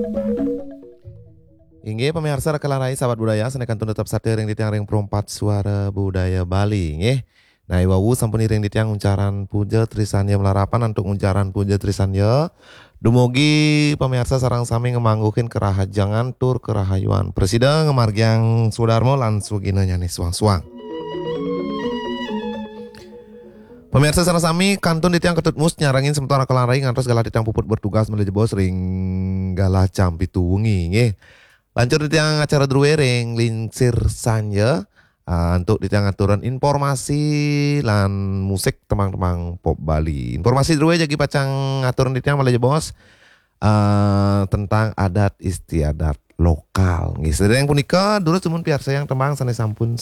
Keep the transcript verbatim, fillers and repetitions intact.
Inggih pemirsa rekalarai sahabat budaya sanekan tun tetap satir ring ditiang ring perompat suara budaya Bali nggih. Nah iwawu sampun iring ditiang uncaran puja trisanya melarapan untuk uncaran puja trisanya. Dumugi pemirsa sarang sami ngemangguhin kerahajangan tur kerahayuan. Presiden ngemargiang Sudarmo lan sugina nyanyi suang-suang. Pemirsa sarang sami kantun ditiang ketut mus nyarangin sementara kelarai ngantos gala ditiang puput bertugas menuju bos ring gala campi tuwungi nggih. Lanjut di tiang acara druwering lingsir sanya uh, untuk di tiang aturan informasi lan musik temang-temang pop Bali. Informasi druwe jadi pacang aturan di tiang malah bos uh, tentang adat istiadat lokal. Nggih, sedherek punika dulu cuman piarsa yang temang sanes sampun